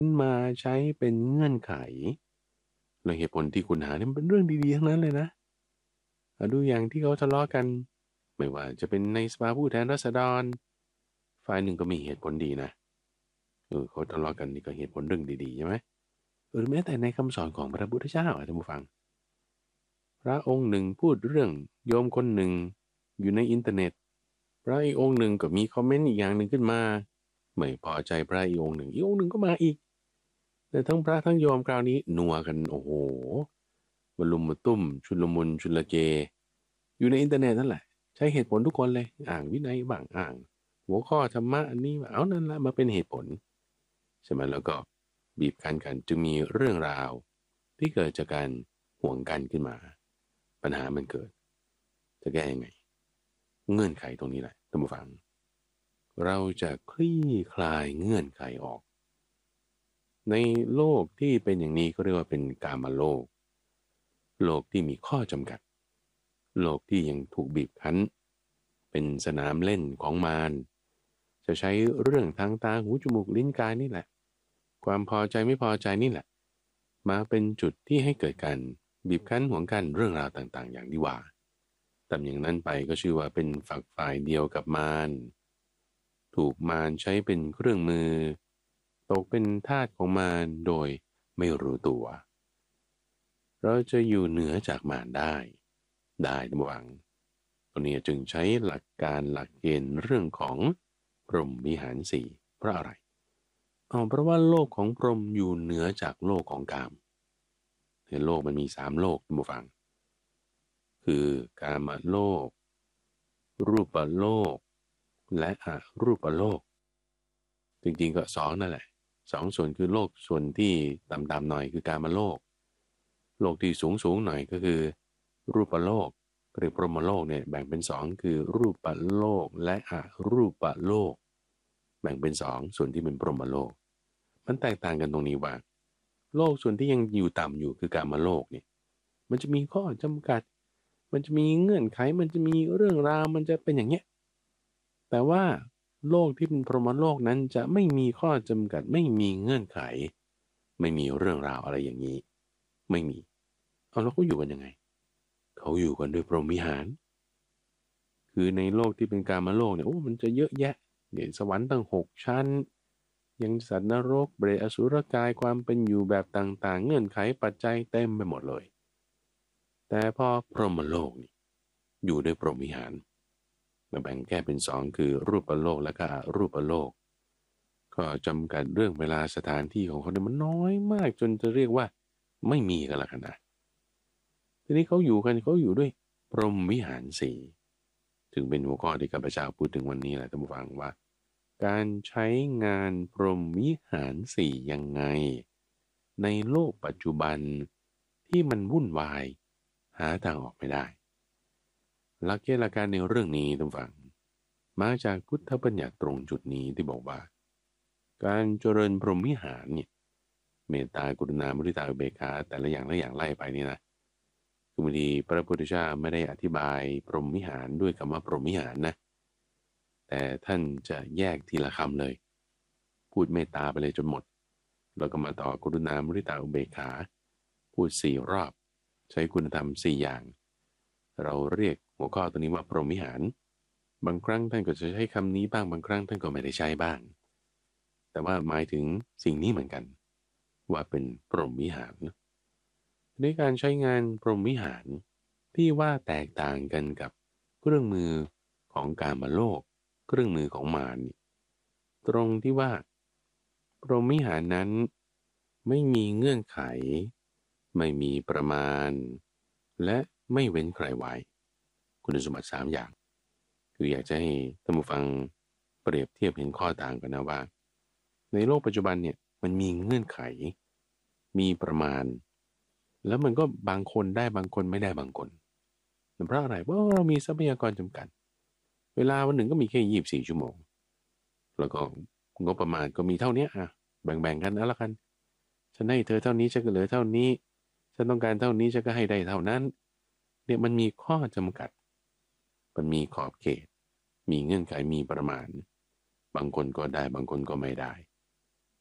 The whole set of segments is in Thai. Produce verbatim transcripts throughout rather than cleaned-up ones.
มาใช้เป็นเงื่อนไขแล้วเหตุผลที่คุณหาเนี่ยมันเป็นเรื่องดีๆทั้งนั้นเลยนะเอาดูอย่างที่เขาทะเลาะกันไม่ว่าจะเป็นในสภาผู้แทนราษฎรฝ่ายหนึ่งก็มีเหตุผลดีนะเออเขาทะเลาะกันนี่ก็เหตุผลเรื่องดีๆใช่ไหมหรือแม้แต่ในคำสอนของพระพุทธเจ้าอ่ะท่านผู้ฟังพระองค์หนึ่งพูดเรื่องโยมคนหนึ่งอยู่ในอินเทอร์เน็ตพระอีกองค์หนึ่งก็มีคอมเมนต์อีกอย่างหนึ่งขึ้นมาไม่พอใจพระอีกองค์หนึ่งอีกองค์หนึ่งก็มาอีก แต่ทั้งพระทั้งโยมคราวนี้นัวกันโอ้โหมาลุมมาตุ้มชุลมุนชุลเกอยู่ในอินเทอร์เน็ตนั่นแหละใช้เหตุผลทุกคนเลยอ่างวินัยบ้างอ่างหัวข้อธรรมะอันนี้เอานั่นละมาเป็นเหตุผลใช่ไหมแล้วก็บีบคั้นกันจึงมีเรื่องราวที่เกิดจากการห่วงกันขึ้นมาปัญหามันเกิดจะแก้ยังไงเงื่อนไขตรงนี้แหละท่านผู้ฟังเราจะคลี่คลายเงื่อนไขออก ในโลกที่เป็นอย่างนี้ก็เรียกว่าเป็นกามโลกโลกที่มีข้อจำกัดโลกที่ยังถูกบีบคั้นเป็นสนามเล่นของมารจะใช้เรื่องทางตาหูจมูกลิ้นกายนี่แหละความพอใจไม่พอใจนี่แหละมาเป็นจุดที่ให้เกิดการบีบคั้นห่วงกันเรื่องราวต่างๆอย่างที่ว่าแต่อย่างนั้นไปก็ชื่อว่าเป็นฝักฝ่ายเดียวกับมารถูกมารใช้เป็นเครื่องมือตกเป็นทาสของมารโดยไม่รู้ตัวเราจะอยู่เหนือจากมารได้ได้ระวังตัวนี้จึงใช้หลักการหลักเกณฑ์เรื่องของพรหมวิหารสี่เพราะอะไรอ๋อเพราะว่าโลกของพรหมอยู่เหนือจากโลกของกามในโลกมันมีสามโลกท่านผู้ฟังคือกามโลกรูปโลกและอรูปโลกจริงๆก็สองนั่นแหละสองส่วนคือโลกส่วนที่ต่ำๆหน่อยคือกามโลกโลกที่สูงๆหน่อยก็คือรูปโลกหรือพรหมโลกเนี่ยแบ่งเป็นสองคือรูปโลกและอรูปโลกแบ่งเป็นสองส่วนที่เป็นพรหมโลกมันแตกต่างกันตรงนี้ว่าโลกส่วนที่ยังอยู่ต่ำอยู่คือกามโลกเนี่ยมันจะมีข้อจำกัดมันจะมีเงื่อนไขมันจะมีเรื่องราวมันจะเป็นอย่างเงี้ยแต่ว่าโลกที่เป็นพรหมโลกนั้นจะไม่มีข้อจำกัดไม่มีเงื่อนไขไม่มีเรื่องราวอะไรอย่างนี้ไม่มีเอาแล้วเขาอยู่กันยังไงเขาอยู่กันด้วยพรหมวิหารคือในโลกที่เป็นกามโลกเนี่ยโอ้มันจะเยอะแยะเนี่ยสวรรค์ตั้งหกชั้นยังสัตว์นรกเปรตอสุรกายความเป็นอยู่แบบต่างๆเงื่อนไขปัจจัยเต็มไปหมดเลยแต่พอพรหมโลกนี่อยู่ด้วยพรหมวิหารมาแบ่งแก้เป็นสองคือรูปโลกและก็อรูปโลกก็จำกัดเรื่องเวลาสถานที่ของเขาเนี่ยมันน้อยมากจนจะเรียกว่าไม่มีกันละกันนะทีนี้เขาอยู่กันเขาอยู่ด้วยพรหมวิหารสี่ถึงเป็นหัวข้อที่ข้าพเจ้าพูดถึงวันนี้แหละท่านผู้ฟังว่าการใช้งานพรหมวิหารสี่ยังไงในโลกปัจจุบันที่มันวุ่นวายหาทางออกไม่ได้หลักเกณฑ์หลักการในเรื่องนี้ท่านผู้ฟังมาจากพุทธบัญญัติตรงจุดนี้ที่บอกว่าการเจริญพรหมวิหารเนี่ยเมตตากรุณามุทิตาอุเบกขาแต่ละอย่างละอย่างไล่ไปนี่นะคือบางทีพระพุทธเจ้าไม่ได้อธิบายพรหมวิหารด้วยคำว่าพรหมวิหารนะแต่ท่านจะแยกทีละคำเลยพูดเมตตาไปเลยจนหมดแล้วก็มาต่อกรุณามุทิตาอุเบกขาพูดสี่รอบใช้คุณธรรมสี่อย่างเราเรียกหัวข้อตัวนี้ว่าพรหมวิหารบางครั้งท่านก็จะใช้คำนี้บ้างบางครั้งท่านก็ไม่ได้ใช้บ้างแต่ว่าหมายถึงสิ่งนี้เหมือนกันว่าเป็นพรหมวิหารในการใช้งานพรหมวิหารที่ว่าแตกต่างกันกับเครื่องมือของกามโลกเครื่องมือของมารตรงที่ว่าพรหมวิหารนั้นไม่มีเงื่อนไขไม่มีประมาณและไม่เว้นใครไว้คุณสมบัติสามอย่างคืออยากจะให้ท่านผู้ฟังเปรียบเทียบเห็นข้อต่างกันนะว่าในโลกปัจจุบันเนี่ยมันมีเงื่อนไขมีประมาณแล้วมันก็บางคนได้บางคนไม่ได้บางคนเพราะอะไรเพราะเรามีทรัพยากรจำกัดเวลาวันหนึ่งก็มีแค่ยี่สิบสี่ชั่วโมงแล้วก็งบประมาณก็มีเท่านี้อ่ะแบ่งๆกันเอาละกันฉันให้เธอเท่านี้ฉันก็เหลือเท่านี้ฉันต้องการเท่านี้ฉันก็ให้ได้เท่านั้นเนี่ยมันมีข้อจำกัดมันมีขอบเขตมีเงื่อนไขมีประมาณบางคนก็ได้บางคนก็ไม่ได้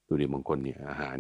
ดูดิบางคนเนี่ยอาหาร